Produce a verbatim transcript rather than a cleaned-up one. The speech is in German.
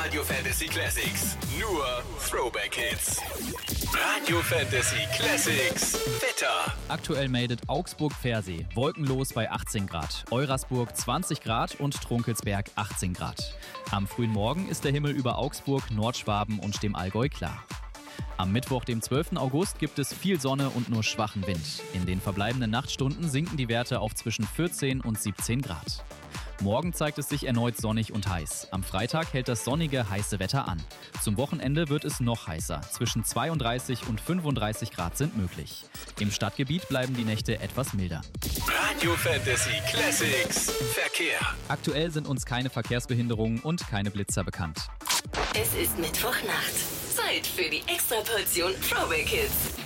Radio Fantasy Classics. Nur Throwback Hits. Radio Fantasy Classics. Wetter. Aktuell meldet Augsburg-Pfersee wolkenlos bei achtzehn Grad, Eurasburg zwanzig Grad und Trunkelsberg achtzehn Grad. Am frühen Morgen ist der Himmel über Augsburg, Nordschwaben und dem Allgäu klar. Am Mittwoch, dem zwölften August, gibt es viel Sonne und nur schwachen Wind. In den verbleibenden Nachtstunden sinken die Werte auf zwischen vierzehn und siebzehn Grad. Morgen zeigt es sich erneut sonnig und heiß. Am Freitag hält das sonnige, heiße Wetter an. Zum Wochenende wird es noch heißer. Zwischen zweiunddreißig und fünfunddreißig Grad sind möglich. Im Stadtgebiet bleiben die Nächte etwas milder. Radio Fantasy Classics. Verkehr. Aktuell sind uns keine Verkehrsbehinderungen und keine Blitzer bekannt. Es ist Mittwochnacht. Zeit für die Extraportion Throwback Hits.